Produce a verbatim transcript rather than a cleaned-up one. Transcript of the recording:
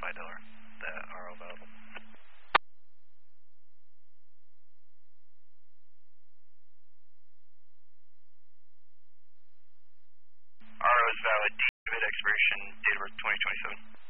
I D O R that are available. R O is valid, date of expiration, date of birth twenty twenty-seven.